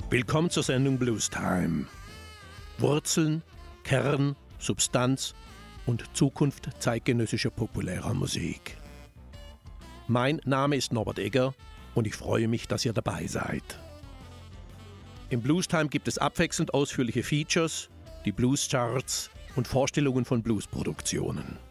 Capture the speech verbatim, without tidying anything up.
Willkommen zur Sendung Blues Time. Wurzeln, Kern, Substanz und Zukunft zeitgenössischer populärer Musik. Mein Name ist Norbert Egger und ich freue mich, dass ihr dabei seid. Im Blues Time gibt es abwechselnd ausführliche Features, die Blues Charts und Vorstellungen von Bluesproduktionen.